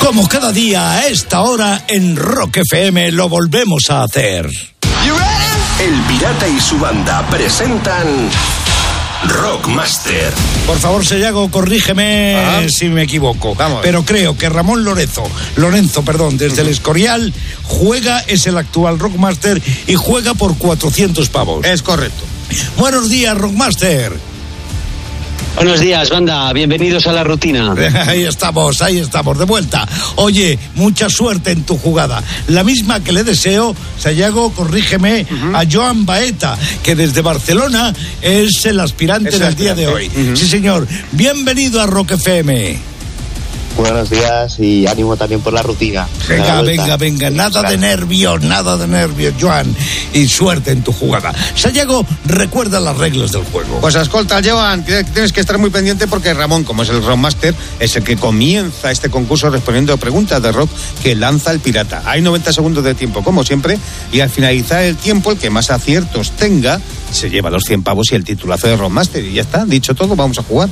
Como cada día a esta hora en Rock FM lo volvemos a hacer. El Pirata y su banda presentan Rockmaster. Por favor, Sayago, corrígeme si me equivoco. Vamos. Pero creo que Ramón Lorenzo, desde el Escorial, es el actual Rockmaster y juega por 400 pavos. Es correcto. Buenos días, Rockmaster. Buenos días, banda. Bienvenidos a la rutina. Ahí estamos, de vuelta. Oye, mucha suerte en tu jugada. La misma que le deseo, Sayago, corrígeme, a Joan Baeta, que desde Barcelona es el aspirante del día de hoy. Sí, señor. Bienvenido a Rock FM. Buenos días y ánimo también por la rutina. Venga. Nada de nervios, Joan. Y suerte en tu jugada. Sayago, recuerda las reglas del juego. Pues escolta, Joan, tienes que estar muy pendiente porque Ramón, como es el Rockmaster, es el que comienza este concurso respondiendo a preguntas de rock que lanza el pirata. Hay 90 segundos de tiempo, como siempre, y al finalizar el tiempo, el que más aciertos tenga, se lleva los 100 pavos y el titulazo de Rockmaster. Y ya está, dicho todo, vamos a jugar.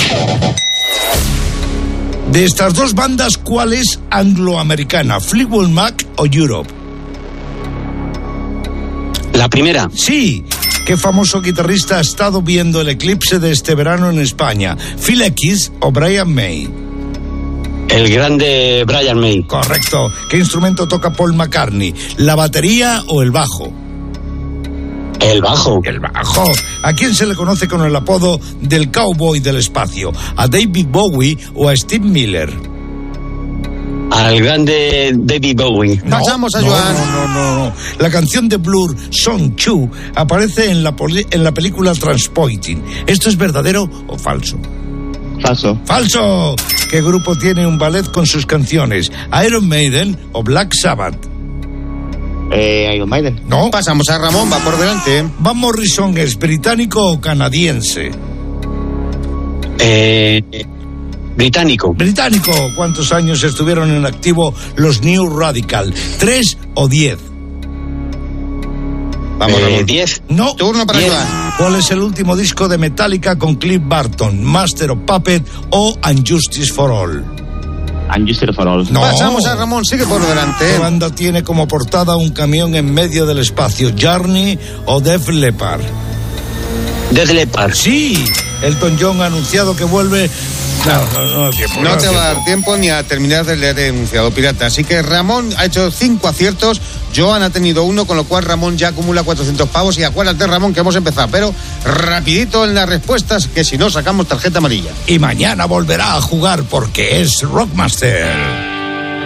De estas dos bandas, ¿cuál es angloamericana? ¿Fleetwood Mac o Europe? La primera. Sí. ¿Qué famoso guitarrista ha estado viendo el eclipse de este verano en España? ¿Phil X o Brian May? El grande Brian May. Correcto. ¿Qué instrumento toca Paul McCartney? ¿La batería o el bajo? El bajo. El bajo. ¿A quién se le conoce con el apodo del cowboy del espacio? ¿A David Bowie o a Steve Miller? Al grande David Bowie. Pasamos a Joan. No. La canción de Blur, Song 2, aparece en la película Transporting. ¿Esto es verdadero o falso? ¡Falso! ¿Qué grupo tiene un ballet con sus canciones? ¿Iron Maiden o Black Sabbath? Iron Maiden. No. Pasamos a Ramón, va por delante. ¿Van Morrison es británico o canadiense? Británico. ¿Cuántos años estuvieron en activo los New Radical? ¿3 o 10? Vamos, Ramón. 10. No. Turno para 10. Joan. ¿Cuál es el último disco de Metallica con Cliff Burton? ¿Master of Puppets o And Justice for All? And Justice for All. No. Pasamos a Ramón, sigue por delante. ¿Qué banda tiene como portada un camión en medio del espacio? ¿Journey o Def Leppard? Def Leppard. Sí, Elton John ha anunciado que vuelve. No te va a dar tiempo ni a terminar de leer el enunciado pirata. Así que Ramón ha hecho 5 aciertos, Joan ha tenido 1, con lo cual Ramón ya acumula 400 pavos. Y acuérdate, Ramón, que hemos empezado, pero rapidito en las respuestas, que si no sacamos tarjeta amarilla. Y mañana volverá a jugar porque es Rockmaster.